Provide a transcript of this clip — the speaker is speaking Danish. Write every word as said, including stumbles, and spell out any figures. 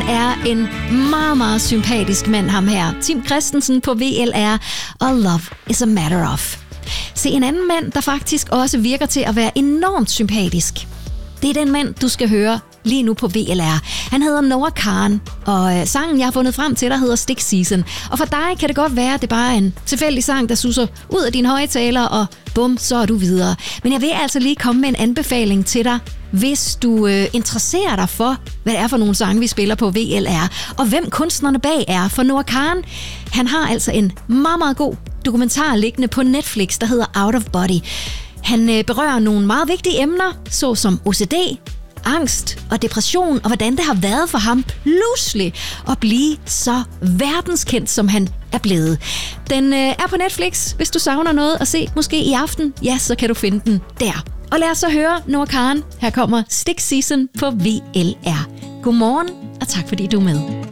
er en meget, meget sympatisk mand, ham her. Tim Christensen på V L R og Love is a Matter of. Se, en anden mand, der faktisk også virker til at være enormt sympatisk. Det er den mand, du skal høre lige nu på V L R. Han hedder Noah Kahan, og sangen, jeg har fundet frem til, der hedder Stick Season. Og for dig kan det godt være, at det bare er en tilfældig sang, der suser ud af dine højtaler, og bum, så er du videre. Men jeg vil altså lige komme med en anbefaling til dig, hvis du øh, interesserer dig for, hvad det er for nogle sange, vi spiller på V L R, og hvem kunstnerne bag er. For Noah Kahan, han har altså en meget, meget god dokumentar liggende på Netflix, der hedder Out of Body. Han øh, berører nogle meget vigtige emner, såsom O C D, angst og depression, og hvordan det har været for ham pludselig at blive så verdenskendt, som han er blevet. Den øh, er på Netflix. Hvis du savner noget at se, måske i aften, ja, så kan du finde den der. Og lad os så høre Noah Kahan. Her kommer Stick Season på V L R. Godmorgen, og tak fordi du er med.